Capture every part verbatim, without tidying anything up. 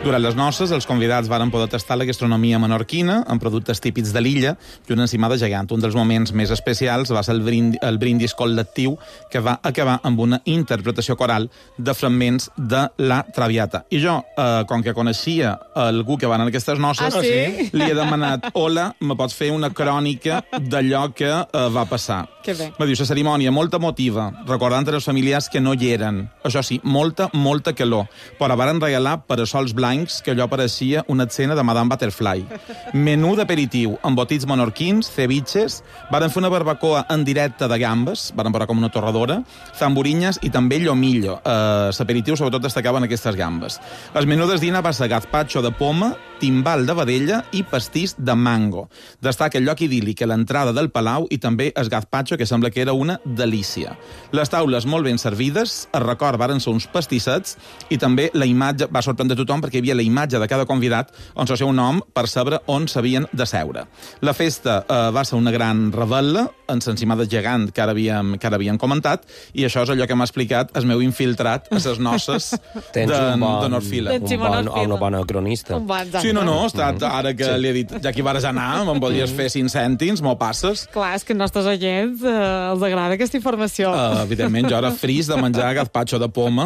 Durant les noces, els convidats varen poder tastar la gastronomia menorquina amb productes típics de l'illa i una encimada gegant. Un dels moments més especials va ser el, brind el brindis col·lectiu que va acabar amb una interpretació coral de fragments de la Traviata. I jo, eh, com que coneixia algú que va anar a aquestes noces, ah, sí? li he demanat, hola, me pots fer una crònica d'allò que eh, va passar. Que bé. Me diu, la cerimònia molta emotiva, recordant els familiars que no hi eren. Això sí, molta, molta calor. Però varen regalar parasols blancs que allò pareixia una escena de Madame Butterfly. Menú d'aperitiu, embotits menorquins, ceviches, varen fer una barbacoa en directe de gambes, varen posar com una torradora, zamburinyes i també llomillo. Eh, L'aperitiu sobretot destacaven aquestes gambes. El menú del dinar va ser gazpacho de poma, timbal de vedella i pastís de mango. Destaca el lloc idíl·lic a l'entrada del palau i també el gazpacho, que sembla que era una delícia. Les taules molt ben servides, el record varen ser uns pastissets i també la imatge va sorprendre tothom perquè hi havia la imatge de cada convidat on s'ho seu un nom per saber on s'havien de seure. La festa eh, va ser una gran revetla en l'encimada gegant que ara havíem, que ara havíem comentat i això és allò que m'ha explicat el meu infiltrat a les noces de, bon, de Norfila. Un bon, o una bona cronista. Un bon, sí, no, no, estat, ara que sí. li he dit, ja que hi vares anar, me'n podries fer cinc cèntims, m'ho passes. Clar, és que als nostres oients eh, els agrada aquesta informació. Uh, evidentment, jo era fris de menjar gazpacho de poma,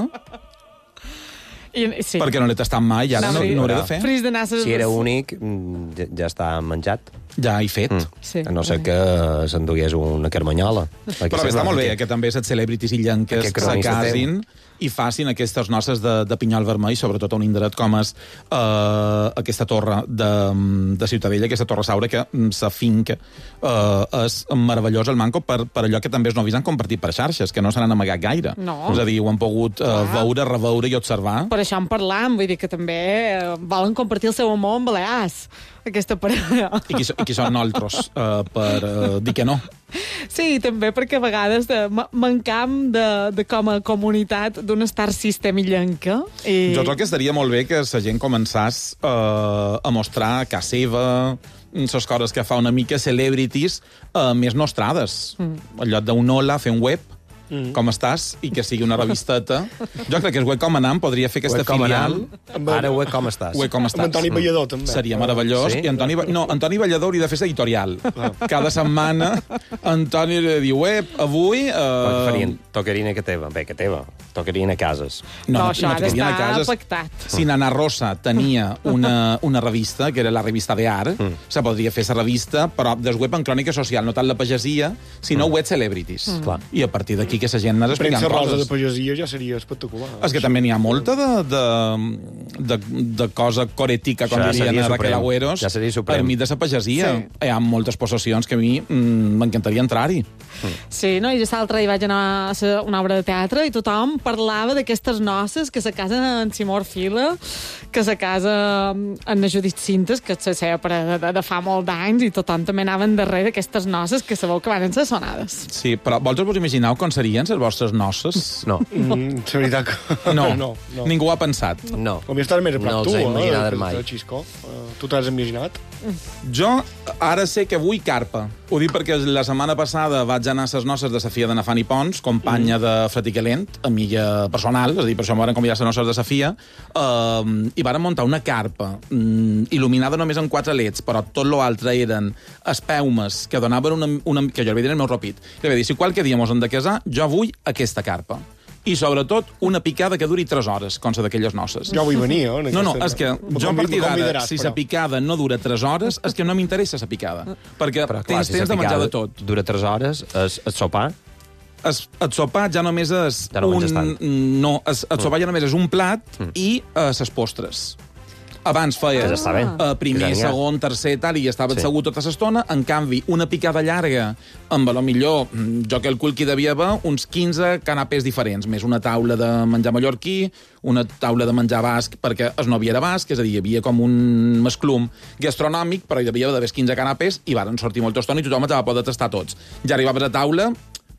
I, sí. perquè no l'he tastat mai, i ara no, no ho he de fer. Fris de nasses... Si era únic, ja, ja està menjat. Ja he fet. Mm. Sí. A no ser que s'endugués una carmanyola. Però bé, està molt bé, que també les celebrities illenques que se casin i facin aquestes noces de, de pinyol vermell, sobretot a un indret com és uh, aquesta torre de, de Ciutadella, aquesta torre Saura, que sa finca uh, és meravellós el manco per, per allò que també els novis han compartit per xarxes, que no se n'han amagat gaire. No. És a dir, ho han pogut uh, veure, reveure i observar. Per això en parlam, vull dir que també eh, volen compartir el seu amor amb Balears, aquesta parella. I qui, i qui són nosaltres uh, per uh, dir que no? Sí, també perquè a vegades de, mancam de, de com a comunitat d'un star system illenca. I... Jo crec que estaria molt bé que la gent començàs uh, a mostrar a casa seva les coses que fa una mica celebrities uh, més nostrades. Mm. En lloc d'un hola, fer un web, mm. com estàs, i que sigui una revisteta. Jo crec que el web com anam podria fer aquesta filial. Ara, web com estàs? Web com estàs. Amb Antoni Ballador, també. Seria meravellós. Sí? I Antoni, no, Antoni Ballador hauria de fer l'editorial. Cada setmana Antoni li diu, web, avui... Uh... Farien tocarina que teva. Bé, que teva. Tocarina a cases. No, no això no ha d'estar pactat. Si Nana Rosa tenia una, una revista, que era la revista de Art, mm. se podria fer la revista, però des web en crònica social, no tant la pagesia, sinó mm. web celebrities. Mm. Clar. I a partir d'aquí que la gent anés explicant coses. Premsa rosa de pagesia ja seria espectacular. És que també n'hi ha molta de, de, de, de cosa coretica, com dirien a Raquel Agüeros, ja seria suprem. Per mi de la pagesia. Sí. Hi ha moltes possessions que a mi m'encantaria mm, entrar-hi. Mm. Sí, no? I jo l'altre hi vaig anar a ser una obra de teatre i tothom parlava d'aquestes noces que se casen en Simó Orfila, que se casa en la Judit Cintes, que se seva per de, de, de fa molt d'anys, i tothom també anaven darrere d'aquestes noces que sabeu que van ser sonades. Sí, però vosaltres vos imagineu com serien les vostres noces? No. Mm, la veritat que... No. no, no. Ningú ho ha pensat. No. Com estàs més a prop no tu, eh? No els he imaginat eh? mai. Xisco. Uh, tu t'has imaginat? Jo ara sé que vull carpa. Ho dic perquè la setmana passada vaig anar a les noces de Safia de Nafani Pons, companya mm. de Fratiquelent, amiga personal, és a dir, per això em van convidar a les noces de Safia, uh, i varen muntar una carpa um, il·luminada només amb quatre leds, però tot l'altre eren espeumes que donaven una, una... que jo li vaig dir el meu ropit. Li vaig dir, si qualque dia mos hem de casar, jo vull aquesta carpa. I, sobretot, una picada que duri tres hores, com la d'aquelles noces. Jo vull venir, eh? No, no, és que jo a partir d'ara, si la picada no dura tres hores, és que no m'interessa la picada. Perquè però, clar, tens si temps de menjar de tot. Dura tres hores, el, el sopar... Es, el sopar ja només és ja no un... No, es, el sopar ja només és un plat mm. i uh, les postres. Abans feia ja uh, primer, segon, tercer, tal, i estava sí. segur tota l'estona. En canvi, una picada llarga, amb a lo millor, jo calcul que hi devia haver uns quinze canapés diferents, més una taula de menjar mallorquí, una taula de menjar basc, perquè es no havia de basc, és a dir, hi havia com un mesclum gastronòmic, però hi devia d'haver quinze canapés, i varen sortir molta estona i tothom els va poder tastar tots. Ja arribaves a taula,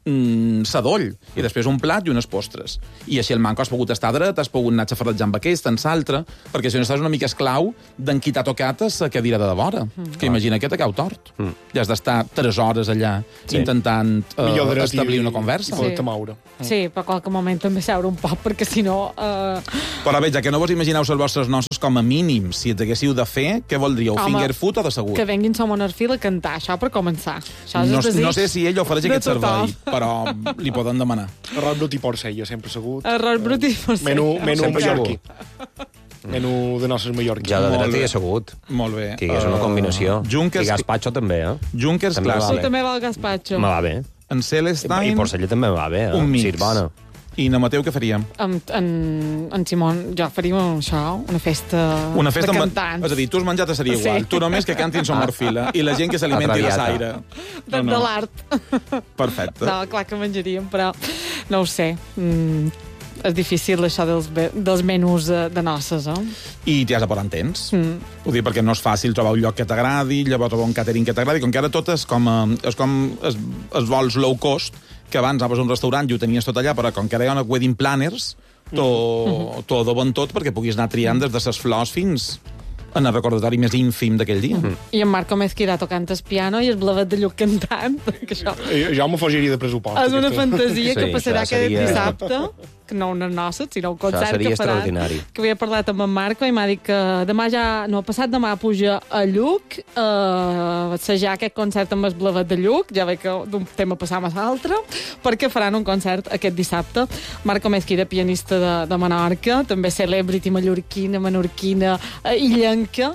mm, sadoll, i després un plat i unes postres. I així el manco has pogut estar dret, has pogut anar xafarratjant amb aquest, amb l'altre, perquè si no estàs una mica esclau d'en qui t'ha tocat la cadira de devora, mm. que imagina que te cau tort. Mm. Ja has d'estar tres hores allà sí. intentant uh, establir una conversa. I poder-te moure. Sí, però a qualque moment també seure un poc, perquè si no... Uh... Però bé, ja que no vos imagineu les vostres noces com a mínim, si ens haguéssiu de fer, què voldríeu? Home, finger food o de segur? Que venguin som en Arfil a cantar, això per començar. Això és no, el desig no sé si ell ofereix aquest de tothom. servei, però li poden demanar. Arròs brut i porcella, sempre segut. Arròs brut i porcella. Menú, menú Sempre mallorquí. Menú de noces mallorquí. Ja de Molt dret bé. i assegut. Molt bé. Que és una combinació. Uh, Junkers... I gazpacho també, eh? Junkers També clàssic. vale. Tu també va el gazpacho. Me va bé. En Celestine... I porcella també me va bé, eh? un mix. Si és bona. I na Mateu, què faríem? En, en, en Simon, jo faríem això, una festa, Una festa de amb... cantants. És a dir, tu has menjat seria Sí. igual. Tu només que cantin som morfila. I la gent que s'alimenti de Atraviata. l'aire. De, de l'art. Perfecte. No, clar que menjaríem, però no ho sé. Mm, és difícil això dels, be- dels menús de, de noces, eh? I t'hi has de posar en temps. Mm. Ho dic perquè no és fàcil trobar un lloc que t'agradi, llavors trobar un catering que t'agradi, com que ara tot és com, eh, és com es, es vols low cost, que abans anaves a un restaurant i ho tenies tot allà, però com que ara hi ha una wedding planners, t'ho mm. adoben tot perquè puguis anar triant des de les flors fins en el recordatori més ínfim d'aquell dia. Mm. I en Marco Mezquira tocant el piano i el blavet de Lluc cantant. Que això Jo, jo m'afegiria de pressupost. és una aquesta. fantasia que Sí, passarà això aquest seria- dissabte, que no unes noces, sinó un concert seria que faran. extraordinari. Que havia parlat amb en Marco i m'ha dit que demà ja, no, passat demà puja a Lluc, eh, assajar aquest concert amb el blavet de Lluc, ja veig que d'un tema passam a l'altre, perquè faran un concert aquest dissabte. Marco Mezquira, pianista de, de Menorca, també celebrity mallorquina, menorquina, eh, illenca,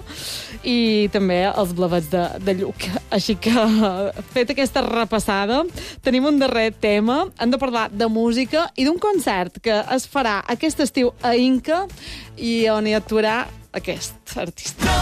i també els blavets de, de Lluc. Així que, fet aquesta repassada, tenim un darrer tema. Hem de parlar de música i d'un concert que es farà aquest estiu a Inca i on hi actuarà aquest artista.